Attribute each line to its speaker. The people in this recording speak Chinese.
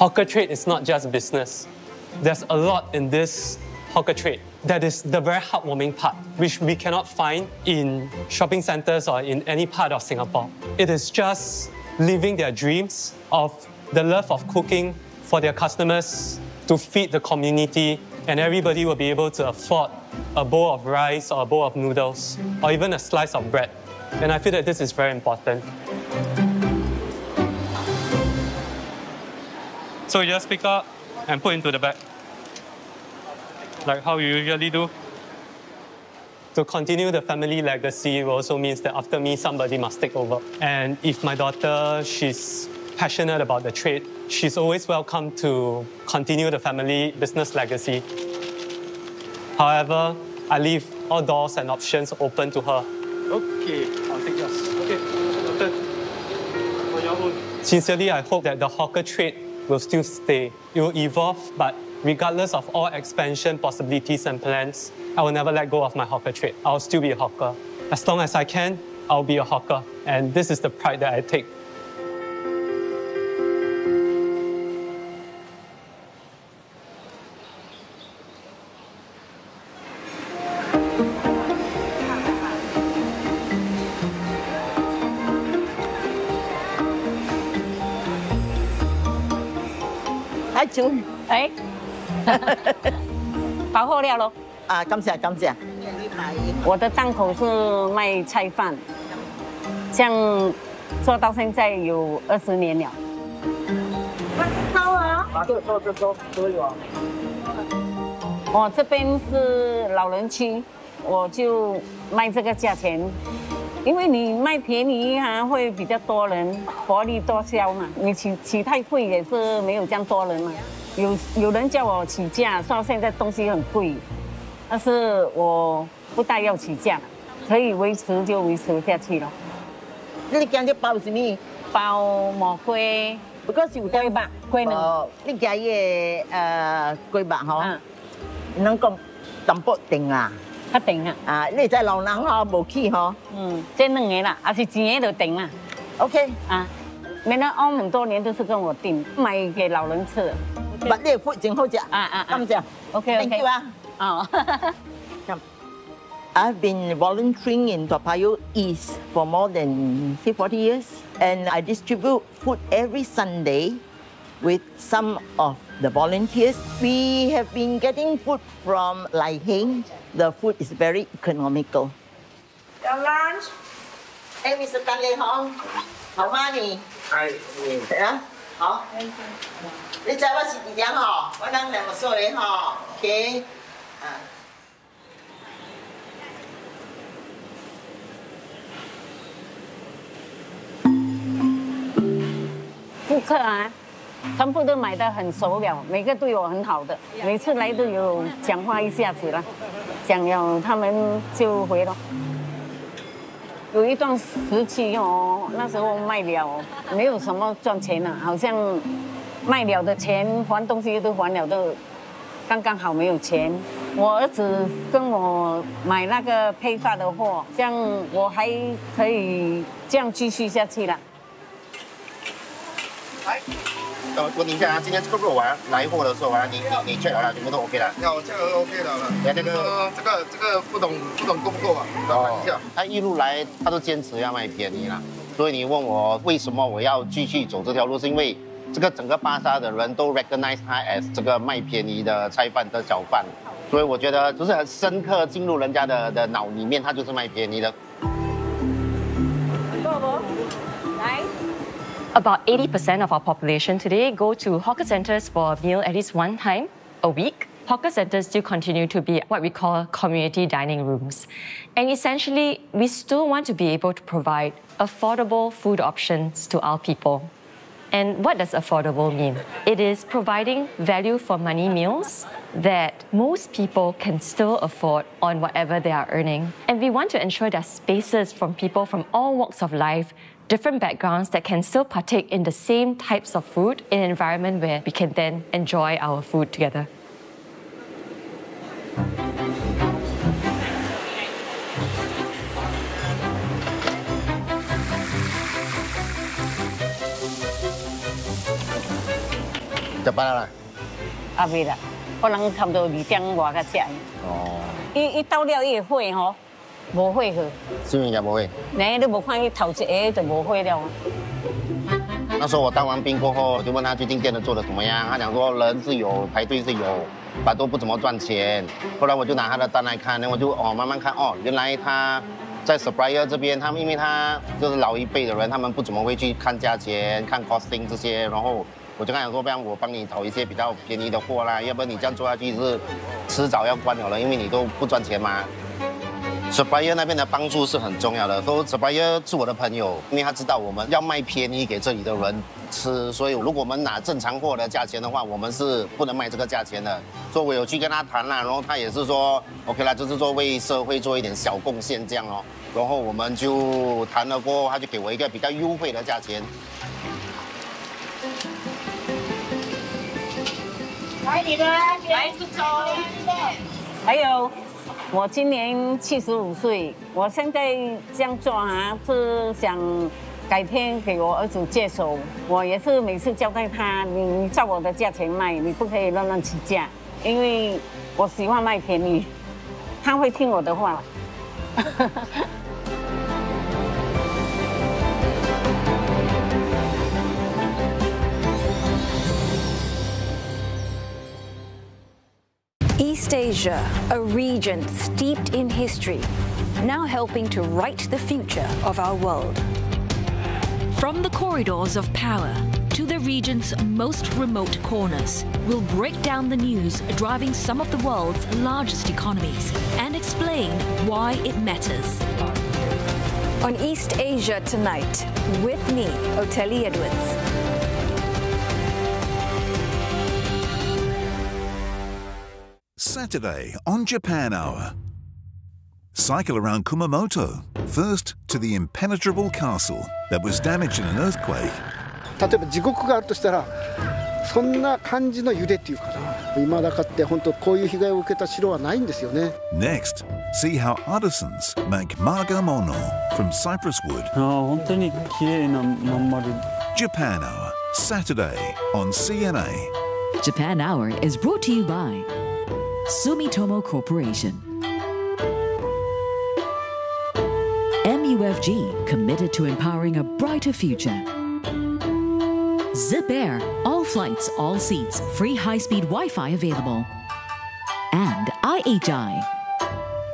Speaker 1: hawker trade is not just business. There's a lot in this hawker trade that is the very heartwarming part, which we cannot find in shopping centers or in any part of Singapore. It is just living their dreams of the love of cooking for their customers to feed the community, and everybody will be able to afford a bowl of rice or a bowl of noodles or even a slice of bread. And I feel that this is very important. So you just pick up and put into the bag, like how you usually do. To continue the family legacy also means that after me, somebody must take over. And if my daughter, she's passionate about the trade, she's always welcome to continue the family business legacy. However, I leave all doors and options open to her. Okay, I'll take yours. Okay, Doctor. On your own. Sincerely, I hope that the hawker trade will still stay. It will evolve, but regardless of all expansion possibilities and plans, I will never let go of my hawker trade. I'll still be a hawker. As long as I can, I'll be a hawker. And this is the pride that I take.
Speaker 2: Hi, chú.
Speaker 3: 哎，包好了咯。
Speaker 2: 啊，感谢感谢。
Speaker 3: 我的档口是卖菜饭，这样做到现在有20年了。
Speaker 2: 收啊？收都有啊。
Speaker 3: 我这边是老人区，我就卖这个价钱。因为你卖便宜会比较多人，薄利多销嘛。你起太贵也是没有这样多人嘛。有人叫我起价，说现在东西很贵，但是我不大要起价了，可以维持就维持下去了。
Speaker 2: 你今日包什么？
Speaker 3: 包蘑龟，
Speaker 2: 不过是有
Speaker 3: 龟吧，龟呢？
Speaker 2: 你今日龟吧嗬，能夠淡薄定啊？
Speaker 3: 较定啊！
Speaker 2: 啊，你在老人嗬無去嗬？
Speaker 3: 这2个啦，还是钱就定啦。
Speaker 2: OK
Speaker 3: 啊，免得安很多年都是跟我订，买给老人吃。
Speaker 2: 把你的真好食。感謝。Thank you 啊。
Speaker 3: 哦。
Speaker 2: I've been volunteering in Toa Payoh East for more than 40 years, and I distribute food every Sunday with some of the volunteers. We have been getting food from Lai Heng. The food is very economical. Your lunch. Hey, Mr. Tan Lê Hong, how many?
Speaker 4: Hi.
Speaker 2: Yeah. 好。你知我是几点吼？我等2个数的吼。OK。
Speaker 3: 顾客全部都买得很熟了，每个对我很好的，每次来都有讲话一下子了，讲了他们就回了。有一段时期那时候卖了没有什么赚钱了，好像卖了的钱还东西都还了都刚刚好没有钱。我儿子跟我买那个批发的货，这样我还可以这样继续下去了。
Speaker 4: 问你一下啊，今天这个肉来货的时候你 check 好了，全部都 OK 了？
Speaker 5: 有这个 OK 了。这个不懂够不够啊？看一下。
Speaker 4: 他一路来他都坚持要卖便宜啦，所以你问我为什么我要继续走这条路，是因为这个整个巴沙的人都 recognize 他 as 这个卖便宜的菜贩的小贩，所以我觉得就是很深刻进入人家的脑里面，他就是卖便宜的。
Speaker 3: 来。
Speaker 6: About 80% of our population today go to hawker centers for a meal at least one time a week. Hawker centers still continue to be what we call community dining rooms. And essentially, we still want to be able to provide affordable food options to our people. And what does affordable mean? It is providing value for money meals that most people can still afford on whatever they are earning. And we want to ensure there are spaces from people from all walks of life, different backgrounds that can still partake in the same types of food in an environment where we can then enjoy our food together.
Speaker 4: 食饱了。
Speaker 3: 啊未啦，可能差不多2点外才食。
Speaker 4: 哦。
Speaker 3: 伊到了伊会火吼，无火去。
Speaker 4: 是因为也不会。
Speaker 3: 你无看伊头一个就无火了。
Speaker 4: 那时候我当完兵过后，我就问他最近店的做的怎么样，他讲说人是有，排队是有，但都不怎么赚钱。后来我就拿他的单来看，我就慢慢看原来他在 supplier 这边，因为他就是老一辈的人，他们不怎么会去看价钱、看 costing 这些，然后我就跟他讲说，不然我帮你找一些比较便宜的货啦，要不然你这样做下去是迟早要关了，因为你都不赚钱嘛。supplier 那边的帮助是很重要的，都 supplier 是我的朋友，因为他知道我们要卖便宜给这里的人吃，所以如果我们拿正常货的价钱的话，我们是不能卖这个价钱的。所以我有去跟他谈啦，然后他也是说 OK 啦，就是说为社会做一点小贡献这样哦。然后我们就谈了过后，他就给我一个比较优惠的价钱。
Speaker 3: 来，你们来出走。还有。我今年75岁，我现在这样做是想改天给我儿子接手。我也是每次交代他，你照我的价钱卖，你不可以乱起价，因为我喜欢卖便宜，他会听我的话。
Speaker 7: East Asia, a region steeped in history, now helping to write the future of our world.
Speaker 8: From the corridors of power to the region's most remote corners, we'll break down the news driving some of the world's largest economies and explain why it matters.
Speaker 7: On East Asia Tonight, with me, Oteli Edwards.
Speaker 9: Saturday on Japan Hour. Cycle around Kumamoto, first to the impenetrable castle that was damaged in an earthquake.
Speaker 10: 例えば地獄があるとしたら、そんな感じの揺れっていうかな。未だかって本当こういう被害を受けた城はないんですよね。
Speaker 9: Next, see how artisans make magamono from cypress wood.
Speaker 11: 本当に綺麗なまん丸。
Speaker 9: Japan Hour, Saturday on CNA.
Speaker 12: Japan Hour is brought to you by Sumitomo Corporation. MUFG, committed to empowering a brighter future. Zip Air, all flights, all seats, free high-speed Wi-Fi available. And IHI,